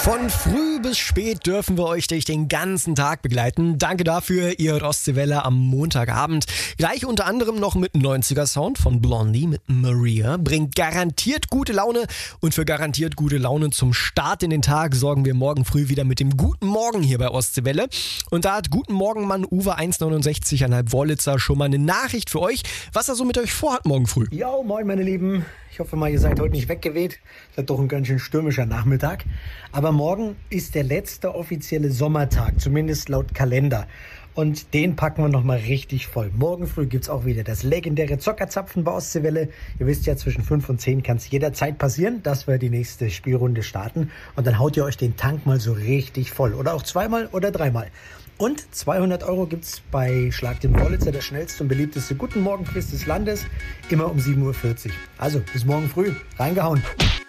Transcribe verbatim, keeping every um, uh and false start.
Von früh bis spät dürfen wir euch durch den ganzen Tag begleiten. Danke dafür, ihr hört Ostseewelle am Montagabend. Gleich unter anderem noch mit neunziger Sound von Blondie mit Maria. Bringt garantiert gute Laune und für garantiert gute Laune zum Start in den Tag sorgen wir morgen früh wieder mit dem Guten Morgen hier bei Ostseewelle. Und da hat Guten Morgen Mann Uwe eins neunundsechzig Anhalb Wollitzer schon mal eine Nachricht für euch, was er so mit euch vorhat morgen früh. Jo, moin meine Lieben. Ich hoffe mal, ihr seid heute nicht weggeweht. Es wird doch ein ganz schön stürmischer Nachmittag. Aber morgen ist der letzte offizielle Sommertag, zumindest laut Kalender. Und den packen wir nochmal richtig voll. Morgen früh gibt's auch wieder das legendäre Zockerzapfen bei Ostseewelle. Ihr wisst ja, zwischen fünf und zehn kann es jederzeit passieren, dass wir die nächste Spielrunde starten. Und dann haut ihr euch den Tank mal so richtig voll. Oder auch zweimal oder dreimal. Und zweihundert Euro gibt's bei Schlag den Wollitzer, das schnellste und beliebteste Guten Morgen Quiz des Landes, immer um sieben Uhr vierzig. Also, bis morgen früh. Reingehauen.